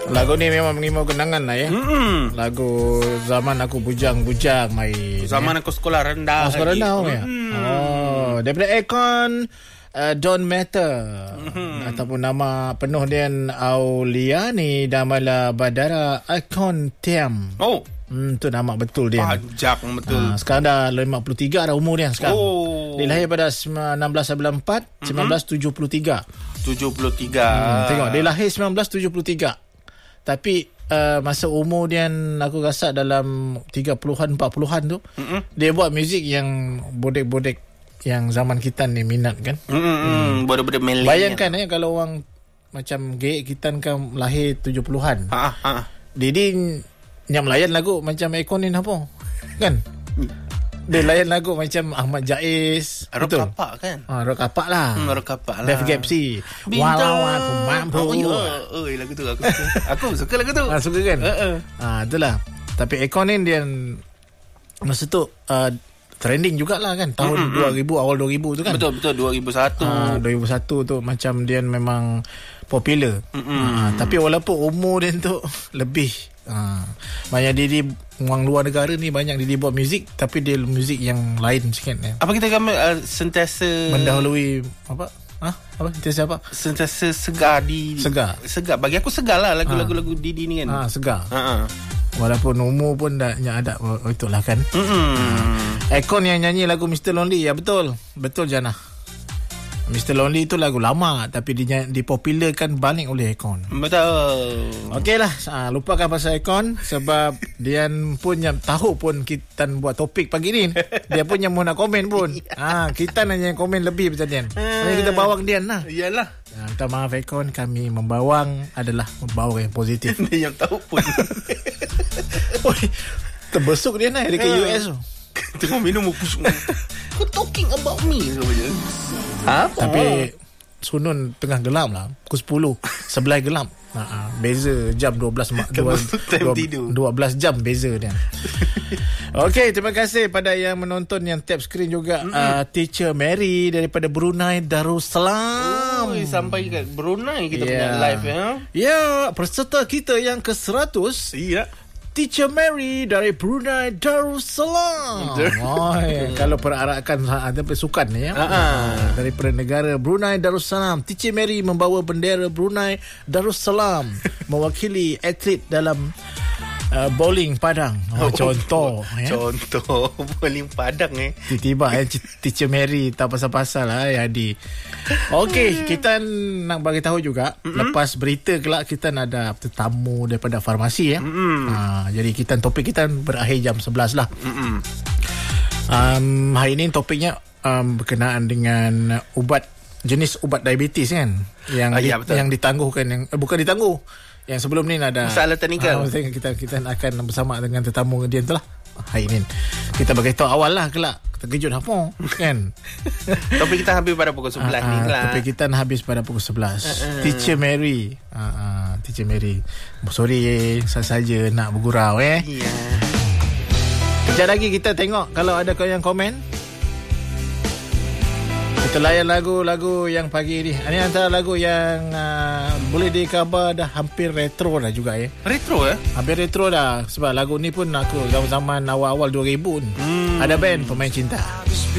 Lagu ni memang mengimau kenangan lah ya. Lagu zaman aku bujang-bujang main. Zaman aku sekolah rendah. Sekolah rendah ya. Daripada Akon, Don't Matter. Ataupun nama penuh dia Auliani Damala Badara Akon Tiam. Itu nama betul dia. Pajak betul. Sekarang dah 53 dah umur dia sekarang. Dia lahir pada 1694, 1973. 73. Tengok, dia lahir 1973. Tapi masa umur dia aku rasa dalam 30-an 40-an tu, dia buat muzik yang bodek-bodek yang zaman kita ni minat kan. Bodek-bodek milenial. Bayangkan kalau orang macam gek kita kan lahir 70-an. Dia yang melayan lagu macam Akon ni apa? Kan? Dia layan lagu macam Ahmad Jais. Rock kapak kan? Rock kapak lah. Rock kapak lah. Def Gapsi. Walau aku mampu. Lagu tu aku suka. Aku suka lagu tu. Suka kan? Itulah. Tapi Akon ni dia masa tu trending jugalah kan. Tahun 2000, awal 2000 tu kan? Betul 2001. 2001 tu macam dia memang popular. Tapi walaupun umur dia tu lebih banyak dia orang luar negara ni banyak dia buat muzik, tapi dia muzik yang lain sikit kan? Apa kita gambar sentiasa mendahului apa sentiasa apa? Sentiasa segar. Bagi aku segar lah lagu-lagu Didi ni kan. Segar. Walaupun umur pun dah ada itulah kan. Akon yang nyanyi lagu Mr. Lonely. Ya betul Jana. Mr. Lonely itu lagu lama, tapi dipopularkan balik oleh Akon. Betul. Okeylah, lupakan pasal Akon sebab dia pun yang tahu pun kita buat topik pagi ni. Dia pun yang mau nak komen pun. Kita nanya komen lebih macam dia. Kita bawang dia lah. Iyalah. Minta maaf Akon, kami membawang adalah membawang yang positif. Dia yang tahu pun. Terbesuk dia lah dekat US tu. Tengok minum pusing. Kau talking about me sebenarnya. Tapi Sunun tengah gelap lah. Pukul 10 sebelah gelap. Beza jam 12 jam beza dia. Okey, terima kasih pada yang menonton yang tap screen juga. Teacher Mary daripada Brunei Darussalam. Sampai kat Brunei kita punya live ya. Ya, peserta kita yang ke-100. Iya. Teacher Mary dari Brunei Darussalam. Kalau perarakan ada sukan ni ya. Daripada negara Brunei Darussalam. Teacher Mary membawa bendera Brunei Darussalam mewakili atlet dalam bowling padang. Contoh bowling padang tiba-tiba Teacher Mary tak pasal-pasal lah Hadi. Okey, kita nak bagi tahu juga lepas berita kelak kita nak ada tetamu daripada farmasi ya. Jadi kita topik kita berakhir jam 11 lah. Hari ini topiknya berkenaan dengan jenis ubat diabetes kan yang ditangguhkan, yang bukan ditangguh. Yang sebelum ni ada masalah teknikal. Kita akan bersama dengan tetamu dia tu lah. Hari ni kita bagi tahu awal lah kelak. Terkejut apa kan. Topik kita habis pada pukul 11 ni kelak. Topik kita habis pada pukul 11. Teacher Mary. Teacher Mary. Sorry saja nak bergurau Kejap lagi kita tengok kalau ada kau yang komen. Kita layan lagu-lagu yang pagi ni. Ini antara lagu yang boleh dikhabar dah hampir retro dah juga Retro hampir retro dah. Sebab lagu ni pun aku zaman awal-awal 2000 ni. Ada band Pemain Cinta.